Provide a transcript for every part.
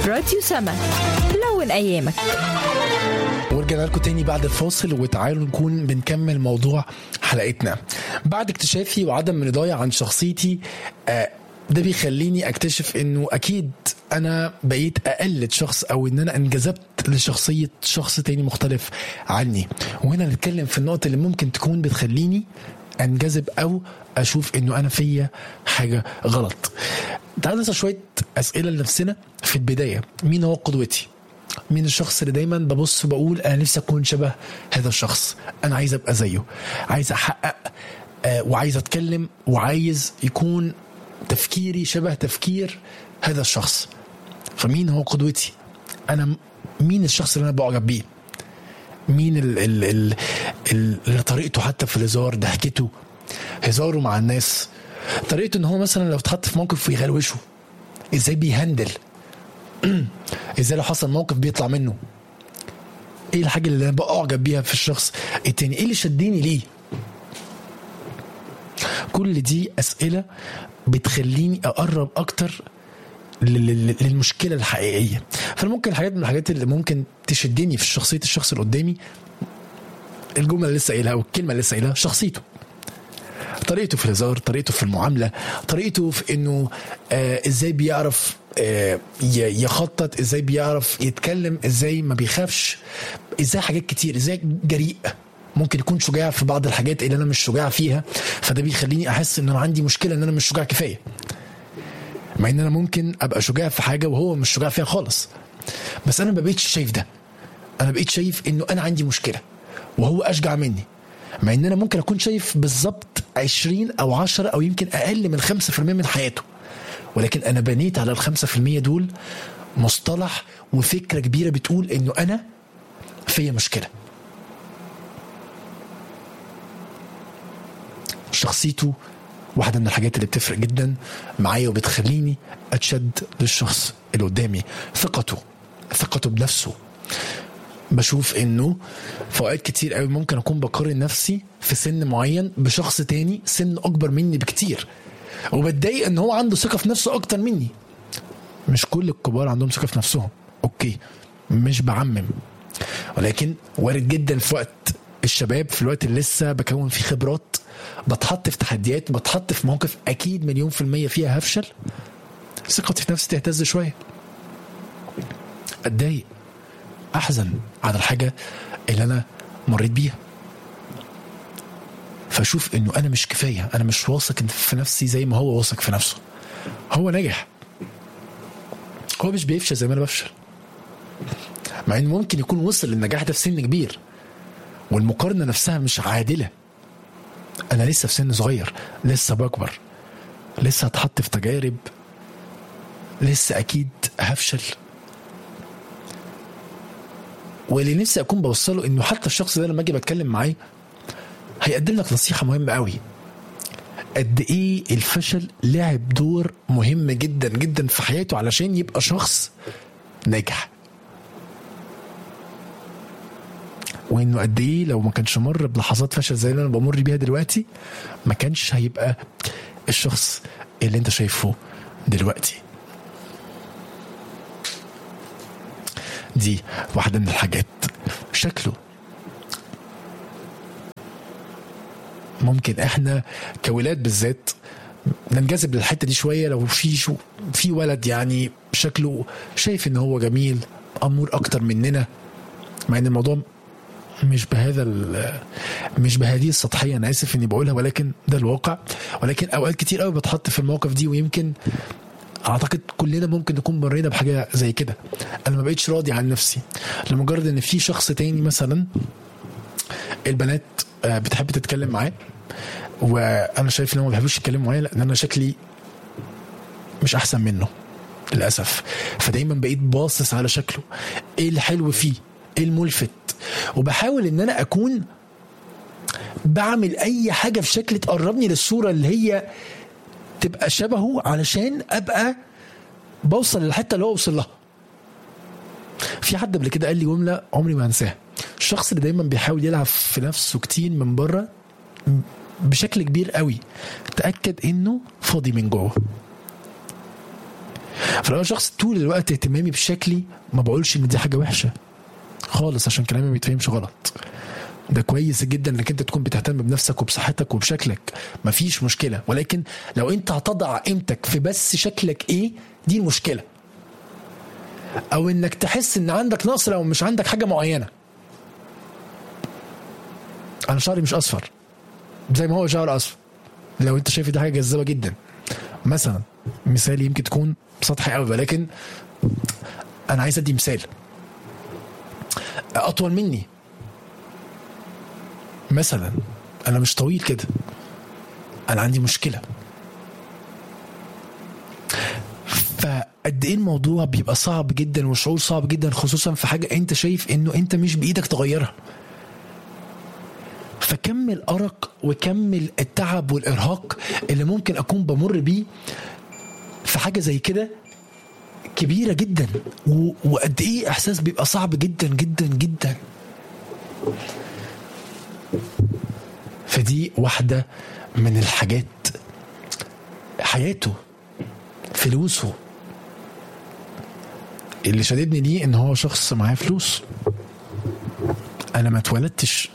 راديو سما، لون أيامك. ورجعنا لكم تاني بعد الفاصل، وتعالوا نكون بنكمل موضوع حلقتنا. بعد اكتشافي وعدم رضايا عن شخصيتي، ده بيخليني اكتشف انه اكيد انا بقيت اقلد شخص، او ان انا انجذبت لشخصية شخص تاني مختلف عني. وهنا نتكلم في النقطة اللي ممكن تكون بتخليني انجذب او اشوف انه انا فيا حاجة غلط. تعالوا نسأل شوية اسئلة لنفسنا في البداية. مين هو قدوتي؟ مين الشخص اللي دايما ببص وبقول انا نفسي اكون شبه هذا الشخص، انا عايز ابقى زيه، عايز احقق وعايز اتكلم، وعايز يكون تفكيري شبه تفكير هذا الشخص. فمين هو قدوتي؟ انا مين الشخص اللي انا بعجب بيه؟ مين اللي طريقته حتى في الهزار، ضحكته، هزاره مع الناس، طريقته ان هو مثلا لو اتحط في موقف ويغلوشه ازاي بيهندل، ازاي لو حصل موقف بيطلع منه، ايه الحاجة اللي انا بعجب بيها في الشخص التاني، ايه اللي شديني ليه. كل دي اسئلة بتخليني اقرب اكتر للمشكلة الحقيقية. فممكن الحاجات من الحاجات اللي ممكن تشدني في شخصية الشخص اللي قدامي، الجملة اللي لسه قايلها والكلمة اللي لسه قايلها، شخصيته، طريقته في الهزار، طريقته في المعاملة، طريقته في انه ازاي بيعرف يخطط، ازاي بيعرف يتكلم، ازاي ما بيخافش، ازاي حاجات كتير، ازاي جريء، ممكن يكون شجاع في بعض الحاجات اللي انا مش شجاع فيها. فده بيخليني احس ان انا عندي مشكلة، ان انا مش شجاع كفاية، مع ان انا ممكن ابقى شجاع في حاجة وهو مش شجاع فيها خالص. بس انا ما بقيتش شايف ده، انا بقيت شايف انه انا عندي مشكلة وهو اشجع مني، مع ان انا ممكن اكون شايف بالظبط 20 او 10 او يمكن اقل من 5% من حياته، ولكن انا بنيت على 5% دول مصطلح وفكرة كبيرة بتقول انه انا فيا مشكلة. شخصيته واحدة من الحاجات اللي بتفرق جدا معايا وبتخليني اتشد للشخص اللي قدامي. ثقته بنفسه. بشوف انه في اوقات كتير قوي ممكن اكون بقارن نفسي في سن معين بشخص تاني سن اكبر مني بكتير، وبتضايق ان هو عنده ثقة في نفسه اكتر مني. مش كل الكبار عندهم ثقة في نفسهم، اوكي، مش بعمم، ولكن وارد جدا في وقت الشباب، في الوقت اللي لسه بكون فيه خبرات، بتحط في تحديات، بتحط في موقف اكيد 100% فيها هفشل، ثقتي في نفسي تهتز شوية، اتضايق، احزن على الحاجة اللي انا مريت بيها، فاشوف انه انا مش كفاية، انا مش واثق في نفسي زي ما هو واثق في نفسه. هو نجح، هو مش بيفشل زي ما انا بفشل، مع انه ممكن يكون وصل للنجاح ده في سن كبير، والمقارنة نفسها مش عادلة. انا لسه في سن صغير، لسه بكبر، لسه هتحط في تجارب، لسه اكيد هفشل. واللي نفسي اكون بوصله انه حتى الشخص ده لما اجي بتكلم معاه هيقدم لك نصيحة مهمة قوي، قد ايه الفشل لعب دور مهم جدا جدا في حياته علشان يبقى شخص ناجح، وانه قد ايه لو ما كانش مر بلحظات فشل زي اللي انا بمر بيها دلوقتي ما كانش هيبقى الشخص اللي انت شايفه دلوقتي. دي واحدة من الحاجات. شكله، ممكن احنا كولاد بالذات ننجذب للحتة دي شوية، لو في ولد يعني شكله شايف ان هو جميل، امور اكتر مننا، مع ان الموضوع مش بهذه السطحية، انا اسف اني بقولها، ولكن ده الواقع. ولكن اوقات كتير قوي بتحط في الموقف دي، ويمكن اعتقد كلنا ممكن نكون مرينا بحاجة زي كده. انا ما بقيتش راضي عن نفسي لمجرد ان في شخص تاني مثلا البنات بتحب تتكلم معاه، وانا شايف ان هم ما بيحبوش يتكلموا معايا لان انا شكلي مش احسن منه للاسف. فدايما بقيت باصص على شكله، ايه الحلو فيه، ايه الملفت، وبحاول ان انا اكون بعمل اي حاجة في شكل تقربني للصورة اللي هي تبقى شبهه، علشان ابقى بوصل للحتة اللي هو وصل لها. في حد قبل كده قال لي جملة عمري ما هنساها: الشخص اللي دايما بيحاول يلعب في نفسه كتير من بره بشكل كبير قوي، تأكد انه فاضي من جوه. فلو شخص طول الوقت اهتمامي بشكلي، ما بقولش ان دي حاجه وحشه خالص عشان كلامي ما يتفهمش غلط. ده كويس جدا انك انت تكون بتهتم بنفسك وبصحتك وبشكلك، مفيش مشكله. ولكن لو انت هتضع قيمتك في بس شكلك ايه، دي المشكله. او انك تحس ان عندك نقص لو مش عندك حاجه معينه. انا شعري مش اصفر زي ما هو شعر اصفر، لو انت شايف دي حاجه جذابه جدا مثلا، مثال يمكن تكون سطحي قوي، ولكن انا عايز ادي مثال. اطول مني مثلا، انا مش طويل كده، انا عندي مشكله. فقد ايه الموضوع بيبقى صعب جدا وشعور صعب جدا، خصوصا في حاجه انت شايف انه انت مش بايدك تغيرها. فكمل أرق وكمل التعب والإرهاق اللي ممكن أكون بمر بيه في حاجة زي كده كبيرة جدا، وقد إيه إحساس بيبقى صعب جدا جدا جدا. فدي واحدة من الحاجات. حياته، فلوسه، اللي شددني ليه إن هو شخص معاه فلوس. أنا ما اتولدتش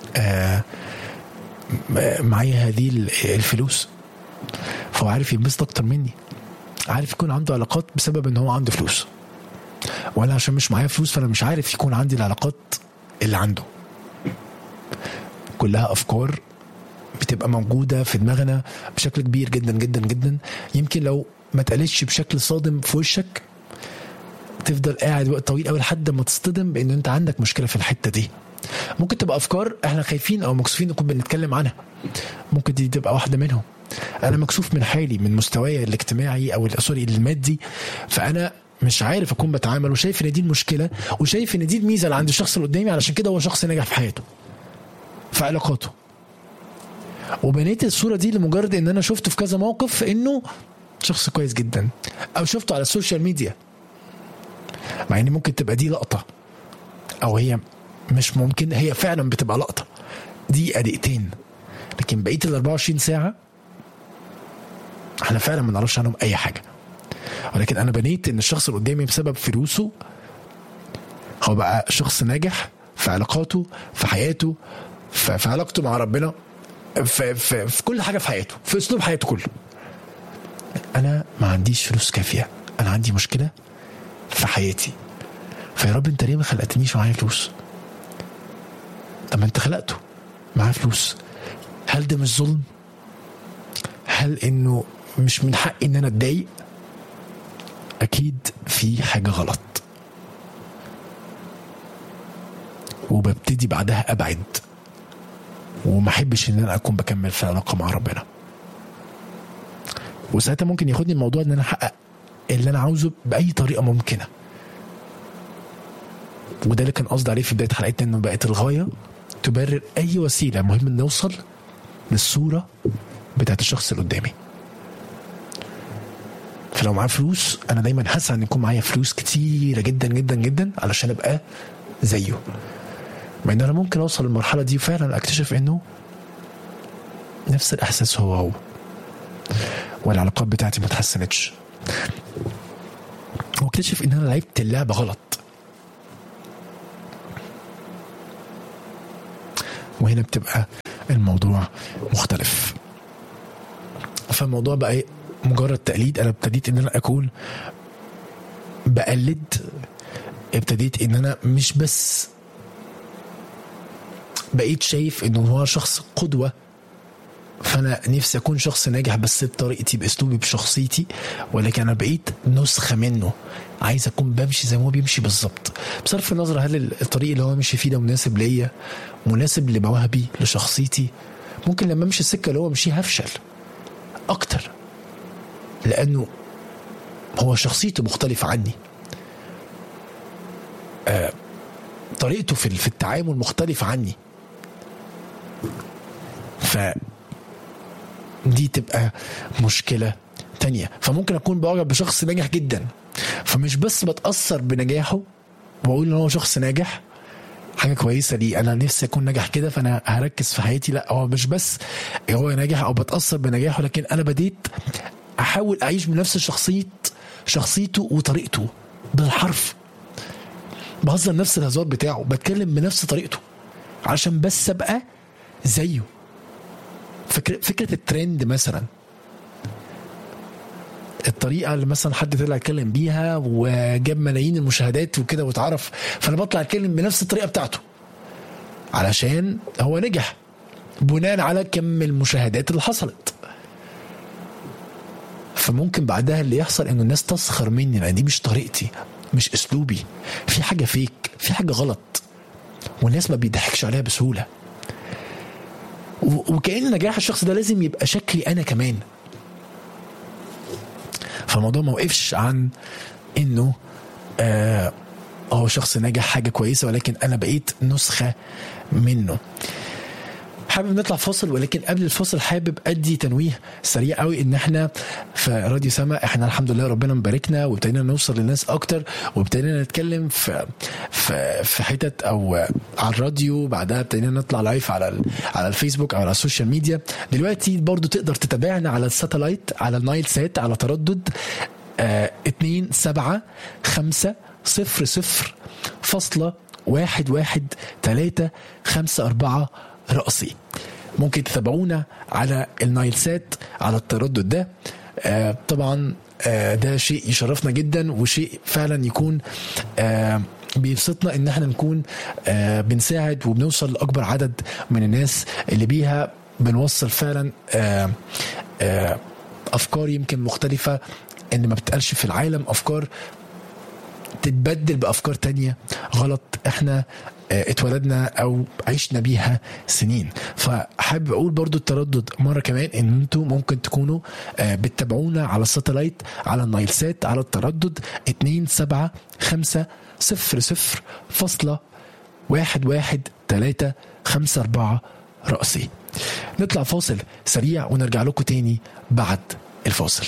معايا هذه الفلوس، فهو عارف ينبسط اكتر مني، عارف يكون عنده علاقات بسبب ان هو عنده فلوس، وانا عشان مش معايا فلوس فانا مش عارف يكون عندي العلاقات اللي عنده. كلها افكار بتبقى موجودة في دماغنا بشكل كبير جدا جدا جدا، يمكن لو ما تقالتش بشكل صادم في وشك تفضل قاعد وقت طويل قوي لحد ما تصطدم بان انت عندك مشكلة في الحتة دي. ممكن تبقى افكار احنا خايفين او مكسوفين نكون بنتكلم عنها، ممكن دي تبقى واحده منهم. انا مكسوف من حالي، من مستواي الاجتماعي او سوري المادي، فانا مش عارف اكون بتعامل، وشايف ان دي المشكله، وشايف ان دي الميزه اللي عند الشخص اللي قدامي، علشان كده هو شخص ناجح في حياته في علاقاته. وبنيت الصوره دي لمجرد ان انا شفته في كذا موقف انه شخص كويس جدا، او شفته على السوشيال ميديا، مع ان ممكن تبقى دي لقطه، او هي مش ممكن، هي فعلا بتبقى لقطة دقيقة دقيقتين، لكن بقية 24 ساعة احنا فعلا ما نعرفش عنهم اي حاجة. ولكن انا بنيت ان الشخص اللي قدامي بسبب فلوسه هو بقى شخص ناجح في علاقاته، في حياته، في علاقته مع ربنا، في كل حاجة في حياته، في اسلوب حياته كله. انا ما عنديش فلوس كافية، انا عندي مشكلة في حياتي، فيا رب انت ليه ما خلقتنيش معايا فلوس؟ طب انت خلقته معاه فلوس، هل ده مش ظلم؟ هل انه مش من حقي ان انا اتضايق؟ اكيد في حاجة غلط، وببتدي بعدها ابعد، وما احبش ان انا اكون بكمل في علاقة مع ربنا. وساعتها ممكن ياخدني الموضوع ان انا احقق اللي انا عاوزه باي طريقة ممكنة، وده اللي كان قصدي عليه في بداية حلقتنا، انه بقت الغاية تبرر اي وسيلة، مهم ان نوصل للصورة بتاعت الشخص اللي قدامي. فلو معاه فلوس انا دايما هسعى ان يكون معايا فلوس كتيرة جدا جدا جدا علشان ابقى زيه، مع ان انا ممكن اوصل للمرحلة دي فعلا اكتشف انه نفس الاحساس هو والعلاقات بتاعتي ما تحسنتش، واكتشف ان انا لعبت اللعبة غلط. وهنا بتبقى الموضوع مختلف. فالموضوع بقى مجرد تقليد. انا ابتديت ان انا اكون بقلد، ابتديت ان انا مش بس بقيت شايف انه هو شخص قدوة، فانا نفسي اكون شخص ناجح بس بطريقتي، باسلوبي، بشخصيتي، ولكن انا بقيت نسخة منه، عايز اكون بمشي زي ما هو بيمشي بالظبط، بصرف النظر هل الطريق اللي هو مشي فيه ده مناسب ليا، مناسب لمواهبي، لشخصيتي. ممكن لما امشي السكة اللي هو مشي هفشل اكتر، لانه هو شخصيته مختلفة عني، طريقته في التعامل مختلفة عني، دي تبقى مشكلة تانية. فممكن أكون بعجب بشخص ناجح جدا، فمش بس بتأثر بنجاحه وأقول إن هو شخص ناجح، حاجة كويسة لي، أنا نفسي أكون ناجح كده فأنا هركز في حياتي. لا، هو مش بس هو ناجح أو بتأثر بنجاحه، لكن أنا بديت أحاول أعيش بنفس شخصيته وطريقته بالحرف، بهزر نفس الهزار بتاعه، بتكلم بنفس طريقته عشان بس ابقى زيه. فكرة الترند مثلا، الطريقة اللي مثلا حد طلع يتكلم بيها وجاب ملايين المشاهدات وكده واتعرف، فانا بطلع اتكلم بنفس الطريقة بتاعته علشان هو نجح بناء على كم المشاهدات اللي حصلت. فممكن بعدها اللي يحصل انه الناس تسخر مني لان دي مش طريقتي، مش اسلوبي، في حاجة فيك، في حاجة غلط، والناس ما بيضحكش عليها بسهولة. وكأن نجاح الشخص ده لازم يبقى شكلي انا كمان. فالموضوع ما وقفش عن انه هو شخص ناجح حاجة كويسة، ولكن انا بقيت نسخة منه. حابب نطلع فاصل، ولكن قبل الفاصل حابب ادي تنويه سريع قوي ان احنا في راديو سما احنا الحمد لله ربنا مباركنا وابتدينا نوصل للناس اكتر، وابتدينا نتكلم في حتت او على الراديو، بعدها ابتدينا نطلع لايف على الفيسبوك او على السوشيال ميديا. دلوقتي برضو تقدر تتابعنا على الساتلايت على النايل سات على تردد 27500.11354 رأسي. ممكن تتابعونا على النايل سات على التردد ده. طبعا ده شيء يشرفنا جدا، وشيء فعلا يكون بيبسطنا ان احنا نكون بنساعد وبنوصل لأكبر عدد من الناس اللي بيها بنوصل فعلا أفكار يمكن مختلفة ان ما بتقالش في العالم، أفكار تتبدل بأفكار تانية غلط احنا اتولدنا او عشنا بيها سنين. فحابب اقول برضو التردد مرة كمان ان انتوا ممكن تكونوا بتتابعونا على الساتلايت على النايل سات على التردد 27500.11354 رأسي. نطلع فاصل سريع ونرجع لكم تاني بعد الفاصل.